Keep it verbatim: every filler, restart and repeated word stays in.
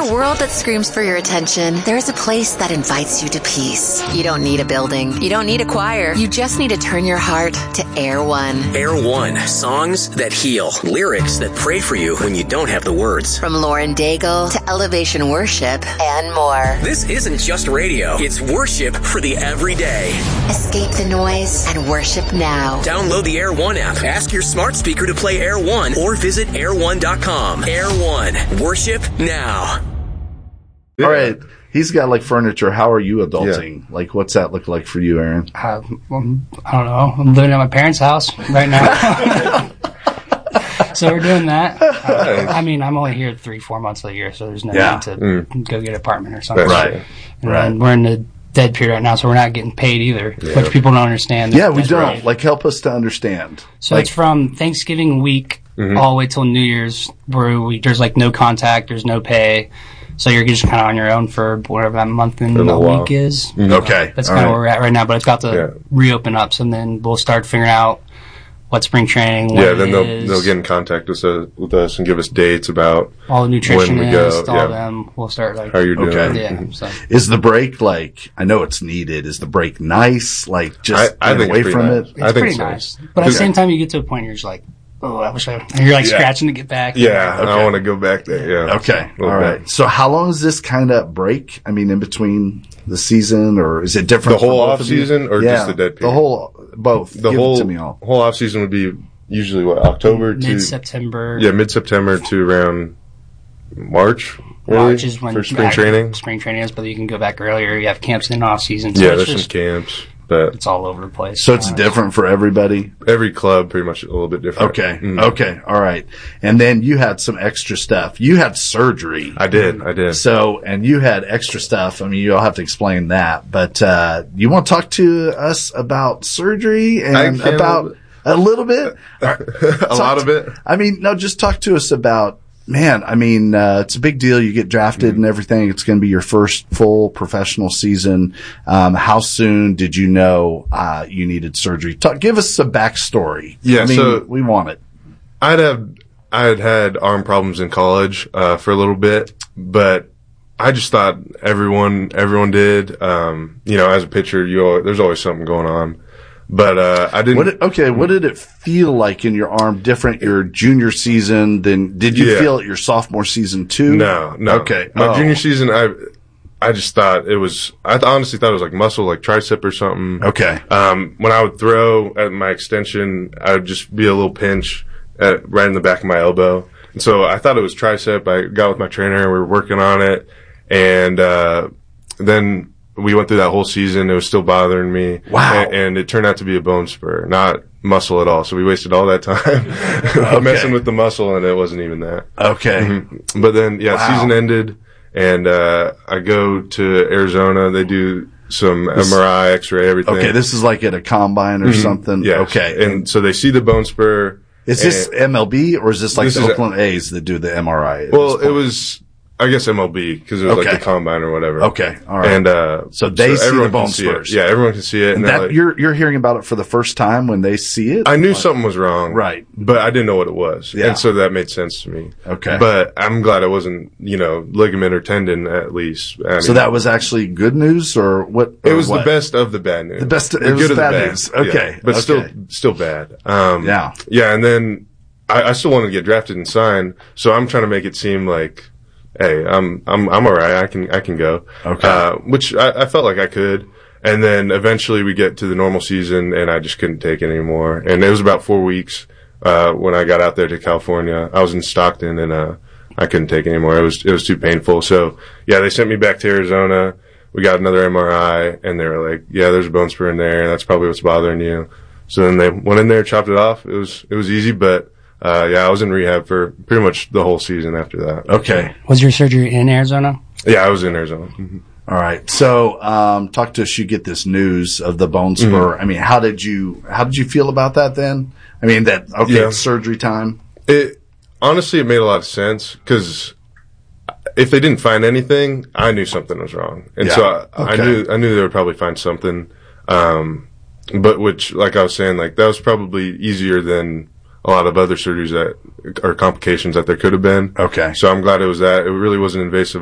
a world that screams for your attention, there's a place that invites you to peace. You don't need a building. You don't need a choir. You just need to turn your heart to Air One. Air One. Songs that heal. Lyrics that pray for you when you don't have the words. From Lauren Daigle to Elevation Worship and more. This isn't just radio. It's worship for the everyday. Escape the noise and worship now. Download the Air One app. Ask your smart speaker to play Air One or visit air one dot com. Air One. Worship now. All right. He's got like furniture. How are you adulting? Yeah. Like, what's that look like for you, Aaron? Uh, well, I don't know. I'm living at my parents' house right now. So we're doing that. Uh, I mean, I'm only here three, four months of the year, so there's no yeah. need to mm. go get an apartment or something. Right. And right. then we're in the dead period right now, so we're not getting paid either, yeah. which people don't understand. Yeah, we don't. Right. Like, help us to understand. So like, it's from Thanksgiving week mm-hmm. all the way till New Year's, where we, there's like no contact, there's no pay. So you're just kind of on your own for whatever that month and a week is. Mm-hmm. Okay. That's kind of right. where we're at right now, but it's about to yeah. reopen up, so then we'll start figuring out what spring training, what yeah, then it they'll is. they'll get in contact with us, with us and give us dates about all the nutritionists, when we go. all yeah. them. We'll start like how you're doing. Okay. Yeah. Mm-hmm. So. Is the break like? I know it's needed. Is the break nice? Like just I, I think away from nice. it. It's I think pretty so. nice, but at the same time, you get to a point where you're just like, oh, I wish I. And you're like yeah. scratching to get back. Yeah, okay. I want to go back there. Yeah. Okay. All bit. right. So how long is this kind of break? I mean, in between the season, or is it different? The whole for both off of you? season, or yeah, just the dead period? The whole, both. The Give whole it to me all. whole off season would be usually what October to mid September. Yeah, mid September to around March. Really, March is when for spring training. Spring training is, but you can go back earlier. You have camps in off season. So yeah, it's there's just, some camps, but it's all over the place. So it's uh, different for everybody. every club pretty much a little bit different. Okay. Mm. Okay. All right. And then you had some extra stuff. You had surgery. I did. I did. So, and you had extra stuff. I mean, you'll have to explain that, but, uh, you want to talk to us about surgery and can about a little bit? a lot of it. I mean, no, just talk to us about, man, I mean, uh, it's a big deal. You get drafted Mm-hmm. and everything. It's going to be your first full professional season. Um, how soon did you know, uh, you needed surgery? Talk, give us a backstory. Yeah, I mean, so- we want it. I'd have I had had arm problems in college uh, for a little bit, but I just thought everyone everyone did. Um, you know, as a pitcher, you always, there's always something going on. But uh, I didn't. What did, okay, what did it feel like in your arm different your junior season than did you Yeah. feel it your sophomore season too? No, no. Okay. My Oh. junior season, I I just thought it was. I th- honestly thought it was like muscle, like tricep or something. Okay. Um, when I would throw at my extension, I would just be a little pinch at, right in the back of my elbow. And so I thought it was tricep. I got with my trainer and we were working on it. And, uh, then we went through that whole season. It was still bothering me. Wow. And, and it turned out to be a bone spur, not muscle at all. So we wasted all that time Okay. messing with the muscle, and it wasn't even that. Okay. Mm-hmm. But then, yeah, Wow. season ended, and uh, I go to Arizona. They do some M R I, X-ray, everything. Okay, this is like at a combine or something. Yeah. Okay. And so they see the bone spur. Is this and- M L B or is this like This the is a- Oakland A's that do the M R I? at Well, this it point? was, I guess, M L B because it was Okay. like the combine or whatever. Okay, all right. And uh, So they see everyone the bone can see it. spurs. Yeah, everyone can see it. And they're that like- you're you're hearing about it for the first time when they see it. I knew something was wrong, Right. But I didn't know what it was, Yeah. and so that made sense to me. Okay. But I'm glad it wasn't, you know, ligament or tendon at least. I So mean, that was actually good news, or what? It or was what? the best of the bad news. The best- The it was good of the bad news. Okay, Yeah. But okay. still, still bad. Um, Yeah. Yeah. And then I, I still wanted to get drafted and sign. So I'm trying to make it seem like, hey, I'm, I'm, I'm all right. I can, I can go. Okay. Uh, which I, I felt like I could. And then eventually we get to the normal season and I just couldn't take it anymore. And it was about four weeks, uh, when I got out there to California. I was in Stockton and, uh, I couldn't take it anymore. It was, it was too painful. So yeah, they sent me back to Arizona. We got another M R I and they were like, yeah, there's a bone spur in there. That's probably what's bothering you. So then they went in there, chopped it off. It was, it was easy, but, uh, yeah, I was in rehab for pretty much the whole season after that. Okay. Was your surgery in Arizona? Yeah, I was in Arizona. Mm-hmm. All right. So, um, talk to us. You get this news of the bone spur. Mm-hmm. I mean, how did you, how did you feel about that then? I mean, that, okay, Yeah. it's surgery time. It, honestly, it made a lot of sense because if they didn't find anything, I knew something was wrong. And Yeah. so I, I Okay. knew, I knew they would probably find something. Um, but which, like I was saying, like that was probably easier than a lot of other surgeries that, or complications that there could have been. Okay. So I'm glad it was that. It really wasn't invasive